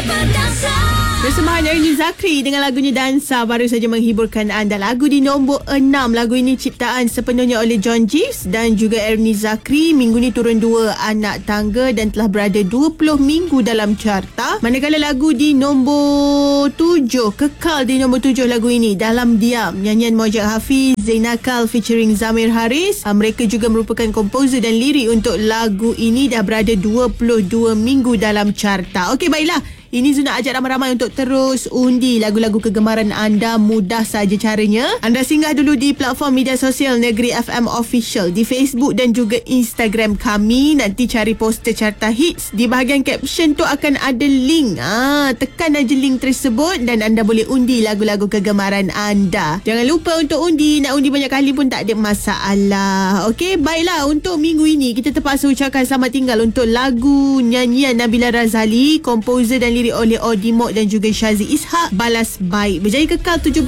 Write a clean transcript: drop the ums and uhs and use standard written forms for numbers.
Persembahan Ernie Zakri dengan lagunya Dansa baru saja menghiburkan anda. Lagu di nombor 6. Lagu ini ciptaan sepenuhnya oleh John Jeeves dan juga Ernie Zakri. Minggu ni turun 2 anak tangga dan telah berada 20 minggu dalam carta. Manakala lagu di nombor 7, kekal di nombor 7 lagu ini, Dalam Diam, nyanyian Mojak Hafiz, Zainakal featuring Zamir Haris. Mereka juga merupakan komposer dan lirik untuk lagu ini, dah berada 22 minggu dalam carta. Okey, baiklah. Ini Zuna ajak ramai-ramai untuk terus undi lagu-lagu kegemaran anda. Mudah saja caranya. Anda singgah dulu di platform media sosial Negeri FM Official di Facebook dan juga Instagram kami. Nanti cari poster carta hits. Di bahagian caption tu akan ada link. Tekan aja link tersebut dan anda boleh undi lagu-lagu kegemaran anda. Jangan lupa untuk undi. Nak undi banyak kali pun tak ada masalah. Okey, baiklah. Untuk minggu ini kita terpaksa ucapkan selamat tinggal untuk lagu nyanyian Nabila Razali, komposer dan lirik oleh Odi Mok dan juga Syazi Ishak, Balas Baik. Berjaya kekal 17